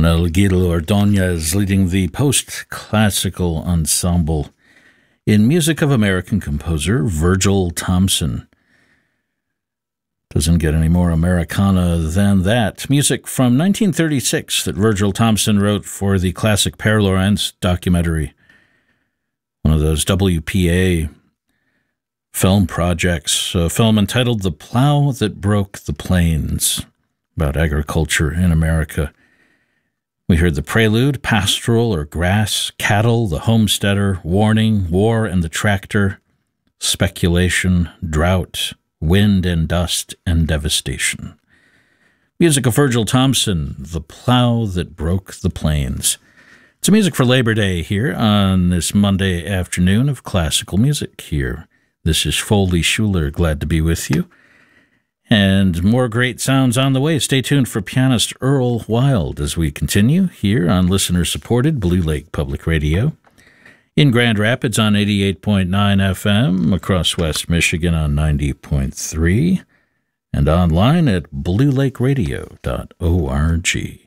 Manuel Gil Ordóñez leading the post-classical ensemble in music of American composer Virgil Thomson. Doesn't get any more Americana than that. Music from 1936 that Virgil Thomson wrote for the classic Père Laurent documentary, one of those WPA film projects, a film entitled The Plow That Broke the Plains, about agriculture in America. We heard the prelude, Pastoral or Grass, Cattle, The Homesteader, Warning, War and the Tractor, Speculation, Drought, Wind and Dust, and Devastation. Music of Virgil Thomson, The Plow That Broke the Plains. It's music for Labor Day here on this Monday afternoon of classical music here. This is Foley Schuler, glad to be with you. And more great sounds on the way. Stay tuned for pianist Earl Wild as we continue here on listener-supported Blue Lake Public Radio. In Grand Rapids on 88.9 FM, across West Michigan on 90.3, and online at bluelakeradio.org.